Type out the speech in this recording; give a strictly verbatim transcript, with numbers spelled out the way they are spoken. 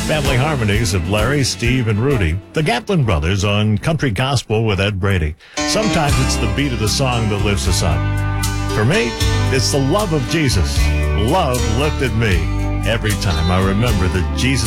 Family harmonies of Larry, Steve, and Rudy. The Gatlin Brothers on Country Gospel with Ed Brady. Sometimes it's the beat of the song that lifts us up. For me, it's the love of Jesus. Love lifted me. Every time I remember that Jesus